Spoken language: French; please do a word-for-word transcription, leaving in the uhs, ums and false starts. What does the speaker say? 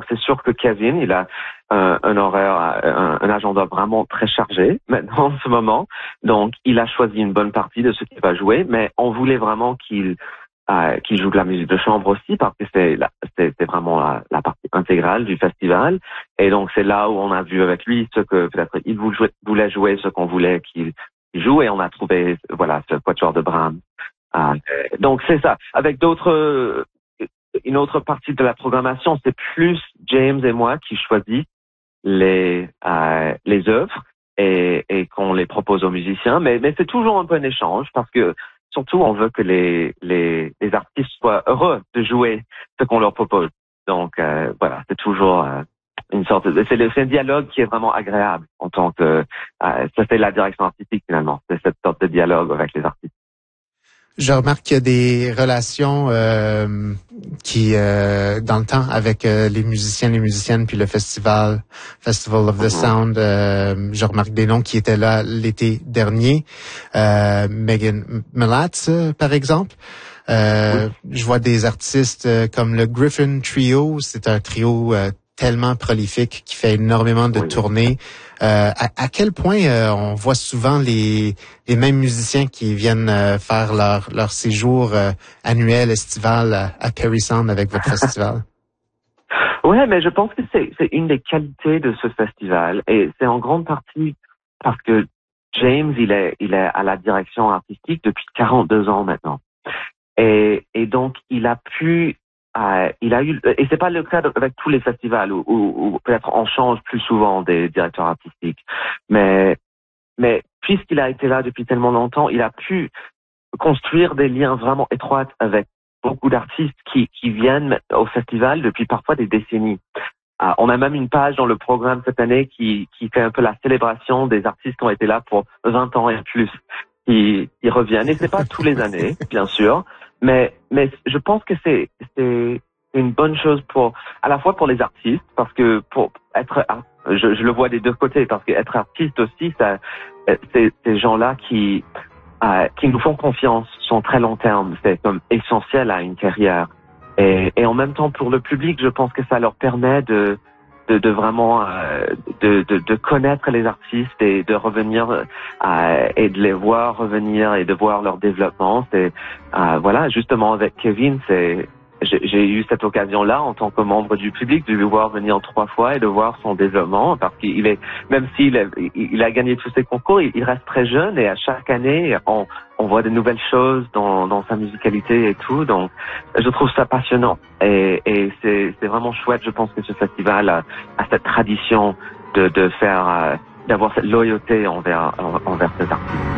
donc c'est sûr que Kevin, il a un, un horaire, un, un agenda vraiment très chargé maintenant en ce moment. Donc, il a choisi une bonne partie de ce qu'il va jouer, mais on voulait vraiment qu'il euh, qu'il joue de la musique de chambre aussi parce que c'est la, c'est, c'est vraiment la, la partie intégrale du festival. Et donc, c'est là où on a vu avec lui ce que peut-être il voulait jouer, ce qu'on voulait qu'il joue, et on a trouvé voilà ce quatuor de Brahms. Euh, donc, c'est ça. Avec d'autres Une autre partie de la programmation, c'est plus James et moi qui choisissent les euh, les œuvres et, et qu'on les propose aux musiciens. Mais, mais c'est toujours un peu un échange parce que surtout on veut que les les, les artistes soient heureux de jouer ce qu'on leur propose. Donc euh, voilà, c'est toujours euh, une sorte de c'est, le, c'est un dialogue qui est vraiment agréable en tant que euh, ça c'est la direction artistique finalement. C'est cette sorte de dialogue avec les artistes. Je remarque qu'il y a des relations euh, qui, euh, dans le temps, avec euh, les musiciens, les musiciennes, puis le festival, Festival of the Sound. Euh, je remarque des noms qui étaient là l'été dernier. Euh, Megan Melatz, par exemple. Euh, oui. Je vois des artistes euh, comme le Griffin Trio. C'est un trio euh, tellement prolifique qui fait énormément de oui. tournées. Euh, à, à quel point euh, on voit souvent les, les mêmes musiciens qui viennent euh, faire leur, leur séjour euh, annuel, estival à, à Perry Sound avec votre festival? Ouais, mais je pense que c'est, c'est une des qualités de ce festival et c'est en grande partie parce que James, il est, il est à la direction artistique depuis quarante-deux ans maintenant. Et, et donc, il a pu Euh, il a eu, et c'est pas le cas avec tous les festivals où, où, où peut-être on change plus souvent des directeurs artistiques, mais mais puisqu'il a été là depuis tellement longtemps, il a pu construire des liens vraiment étroits avec beaucoup d'artistes qui qui viennent au festival depuis parfois des décennies. Euh, on a même une page dans le programme cette année qui qui fait un peu la célébration des artistes qui ont été là pour vingt ans et plus, qui qui reviennent, et c'est pas tous les années, bien sûr. Mais, mais je pense que c'est, c'est une bonne chose pour, à la fois pour les artistes, parce que pour être, je, je le vois des deux côtés, parce qu'être artiste aussi, ça, c'est ces gens-là qui, euh, qui nous font confiance sur très long terme. C'est comme essentiel à une carrière. Et, et en même temps, pour le public, je pense que ça leur permet de, de, de vraiment euh, de, de, de connaître les artistes et de revenir euh, et de les voir revenir et de voir leur développement. C'est euh, voilà, justement avec Kevin, c'est j'ai, j'ai eu cette occasion-là en tant que membre du public de le voir venir trois fois et de voir son développement, parce qu'il est, même s'il est, il a gagné tous ses concours, il, il reste très jeune et à chaque année on, on voit de nouvelles choses dans, dans sa musicalité et tout. Donc je trouve ça passionnant et, et c'est, c'est vraiment chouette. Je pense que ce festival a, a cette tradition de, de faire, d'avoir cette loyauté envers, envers cet artiste.